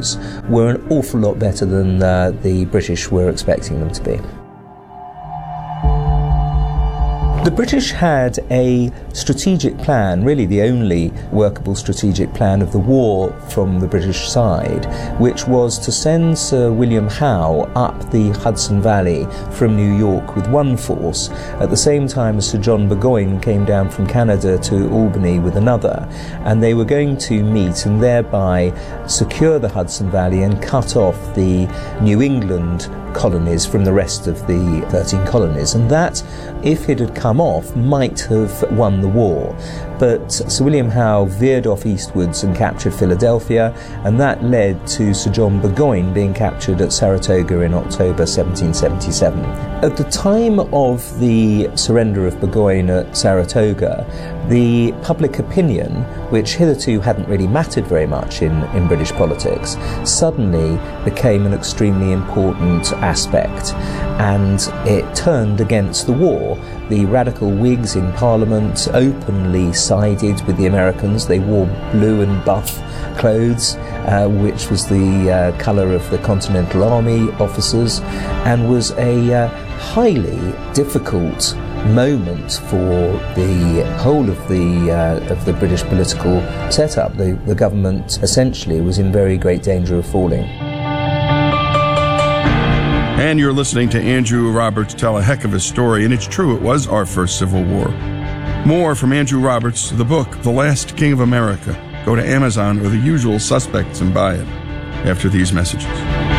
news were an awful lot better than the British were expecting them to be. The British had a strategic plan, really the only workable strategic plan of the war from the British side, which was to send Sir William Howe up the Hudson Valley from New York with one force, at the same time as Sir John Burgoyne came down from Canada to Albany with another, and they were going to meet and thereby secure the Hudson Valley and cut off the New England colonies from the rest of the 13 colonies, and that, if it had come off, might have won the war. But Sir William Howe veered off eastwards and captured Philadelphia, and that led to Sir John Burgoyne being captured at Saratoga in October 1777. At the time of the surrender of Burgoyne at Saratoga, the public opinion, which hitherto hadn't really mattered very much in British politics, suddenly became an extremely important aspect, and it turned against the war. The radical Whigs in Parliament openly sided with the Americans. They wore blue and buff clothes, which was the colour of the Continental Army officers, and was a highly difficult moment for the whole of the British political setup. The government essentially was in very great danger of falling. And you're listening to Andrew Roberts tell a heck of a story, and it's true, it was our first Civil War. More from Andrew Roberts, the book, The Last King of America. Go to Amazon or the usual suspects and buy it after these messages.